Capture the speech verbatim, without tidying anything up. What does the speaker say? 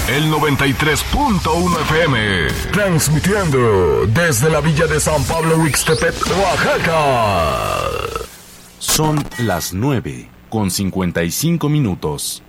el noventa y tres punto uno F M, transmitiendo desde la villa de San Pablo Huixtepec, Oaxaca. Son las nueve con cincuenta y cinco minutos.